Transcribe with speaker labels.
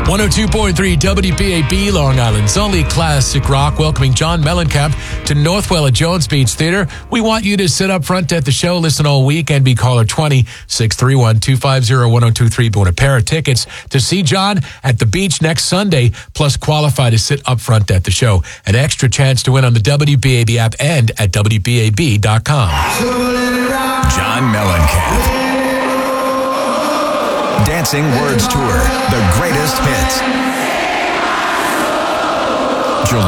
Speaker 1: 102.3 WBAB, Long Island's only classic rock, welcoming John Mellencamp to Northwell at Jones Beach Theater. We want you to sit up front at the show, listen all week, and be caller 20-631-250-1023. But win a pair of tickets to see John at the beach next Sunday, plus qualify to sit up front at the show. An extra chance to win on the WBAB app and at WBAB.com.
Speaker 2: John Mellencamp. Dancing Words Tour, the greatest hits.